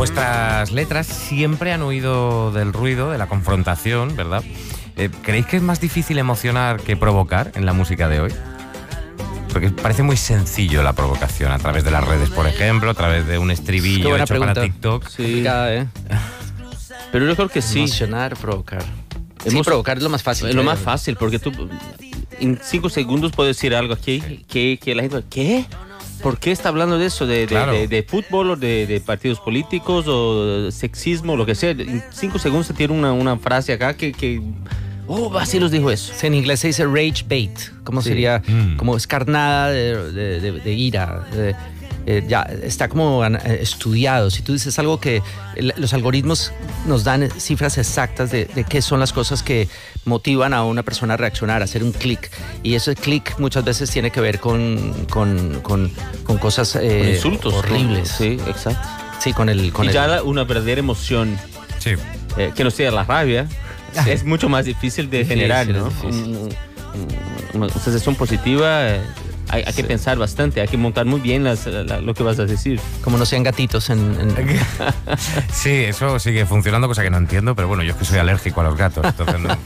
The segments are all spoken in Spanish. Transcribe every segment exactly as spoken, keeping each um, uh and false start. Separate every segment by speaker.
Speaker 1: Vuestras letras siempre han huido del ruido, de la confrontación, ¿verdad? Eh, ¿Creéis que es más difícil emocionar que provocar en la música de hoy? Porque parece muy sencillo la provocación, a través de las redes, por ejemplo, a través de un estribillo hecho
Speaker 2: pregunta.
Speaker 1: para TikTok.
Speaker 3: Sí.
Speaker 2: ¿eh?
Speaker 3: Pero yo creo que sí.
Speaker 2: Emocionar, provocar. Sí,
Speaker 3: Hemos-
Speaker 2: provocar es lo más fácil.
Speaker 3: Es lo
Speaker 2: creo.
Speaker 3: más fácil, porque tú en cinco segundos puedes decir algo aquí que, que la gente va, ¿qué? ¿Por qué está hablando de eso? ¿De, de,
Speaker 1: Claro.
Speaker 3: de, de fútbol o de, de partidos políticos o de sexismo, lo que sea? En cinco segundos se tiene una, una frase acá que, que... Oh, así los dijo eso.
Speaker 2: Sí, en inglés se dice rage bait, como
Speaker 3: Sí.
Speaker 2: sería
Speaker 1: Mm.
Speaker 2: como escarnada de, de- de- de ira. de- eh, ya está como an- eh, estudiado. Si tú dices algo que el- los algoritmos nos dan cifras exactas de, de qué son las cosas que motivan a una persona a reaccionar, a hacer un clic. Y ese clic muchas veces tiene que ver con, con, con- con cosas eh,
Speaker 3: Con insultos.
Speaker 2: horribles.
Speaker 3: Sí, exacto.
Speaker 2: Sí, con el... Con
Speaker 3: y
Speaker 2: el
Speaker 3: ya la- una verdadera emoción
Speaker 1: Sí.
Speaker 3: eh, que no sea la rabia es mucho más difícil de
Speaker 2: Difícil,
Speaker 3: generar, ¿no?
Speaker 2: es difícil.
Speaker 3: Un- un- una sensación positiva. eh, hay, hay que pensar bastante, hay que montar muy bien las- la- lo que vas a decir.
Speaker 2: como no sean gatitos en... en-
Speaker 1: Sí, eso sigue funcionando, cosa que no entiendo, pero bueno, yo es que soy alérgico a los gatos, entonces no.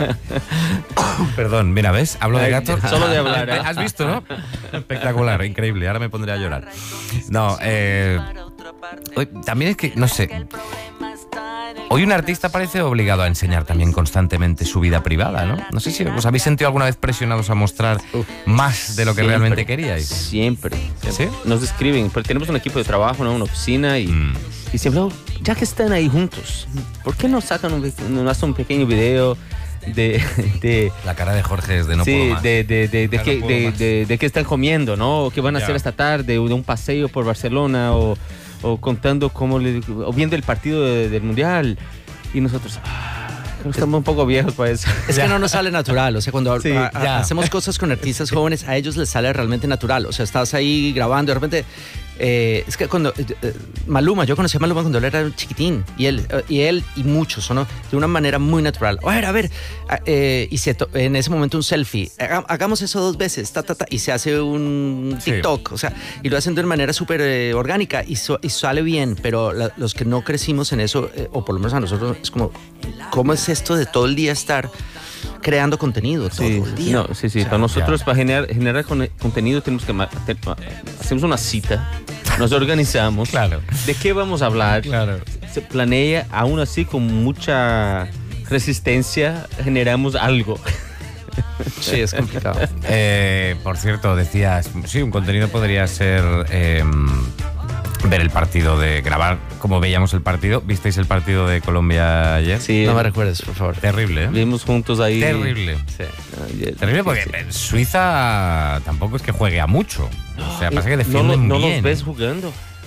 Speaker 1: Perdón, mira, ¿ves? Hablo de
Speaker 3: Ay,
Speaker 1: gatos.
Speaker 3: solo de hablar, ¿eh?
Speaker 1: ¿Has visto, no? Espectacular, increíble, ahora me pondré a llorar. No, eh... hoy- también es que, no sé... Hoy un artista parece obligado a enseñar también constantemente su vida privada, ¿no? No sé si os habéis sentido alguna vez presionados a mostrar más de lo que
Speaker 3: Siempre,
Speaker 1: realmente queríais.
Speaker 3: Siempre.
Speaker 1: ¿Sí?
Speaker 3: Nos escriben, porque tenemos un equipo de trabajo, ¿no? Una oficina y,
Speaker 1: Mm.
Speaker 3: y siempre, "Oh, ya que están ahí juntos, ¿por qué no sacan un, no hacen un pequeño video de, de,
Speaker 1: La cara de Jorge es de no puedo
Speaker 3: sí,
Speaker 1: más.
Speaker 3: de, de, de, de
Speaker 1: Ya no
Speaker 3: qué,
Speaker 1: puedo
Speaker 3: de,
Speaker 1: más.
Speaker 3: de- de qué están comiendo, ¿no? O qué van a
Speaker 1: Ya.
Speaker 3: hacer esta tarde, de un paseo por Barcelona, o, o contando cómo, le, o viendo el partido de- del Mundial. Y nosotros, ah, creo que estamos un poco viejos para eso.
Speaker 2: Es que no nos sale natural, o sea, cuando
Speaker 3: Sí,
Speaker 2: a- a-
Speaker 1: ya.
Speaker 2: hacemos cosas con artistas jóvenes, a ellos les sale realmente natural, o sea, estás ahí grabando, de repente, eh, es que cuando, eh, eh, Maluma, yo conocí a Maluma cuando él era chiquitín, y él eh, y, él, y muchos, ¿no? De una manera muy natural, a ver, a ver, ah, eh, y se to- en ese momento un selfie, Haga- hagamos eso dos veces, ta, ta, ta, y se hace un
Speaker 1: Sí.
Speaker 2: TikTok, o sea, y lo hacen de una manera súper eh, orgánica, y, so- y sale bien, pero la- los que no crecimos en eso, eh, o por lo menos a nosotros, es como, ¿cómo es esto de todo el día estar creando contenido todo
Speaker 3: Sí,
Speaker 2: el día?
Speaker 3: no, sí, sí.
Speaker 2: O sea,
Speaker 3: Para nosotros,
Speaker 1: ya.
Speaker 3: para generar, generar con- contenido, tenemos que ma- te- ma- hacemos una cita, nos organizamos.
Speaker 1: Claro.
Speaker 3: ¿De qué vamos a hablar?
Speaker 1: Claro.
Speaker 3: Se planea, aún así, con mucha resistencia, generamos algo.
Speaker 2: Sí, es complicado.
Speaker 1: Eh, por cierto, decías, sí, un contenido podría ser eh, ver el partido, de grabar como veíamos el partido. ¿Visteis el partido de Colombia ayer?
Speaker 3: Sí,
Speaker 2: No me recuerdes, por favor.
Speaker 1: Terrible, ¿eh?
Speaker 3: vimos juntos ahí.
Speaker 1: Terrible.
Speaker 2: Sí.
Speaker 3: Ayer.
Speaker 1: Terrible porque
Speaker 3: Sí, sí.
Speaker 1: en Suiza tampoco es que juegue a mucho. O sea, pasa que
Speaker 3: no,
Speaker 1: defienden
Speaker 3: lo- no
Speaker 1: bien.
Speaker 3: los ves jugando.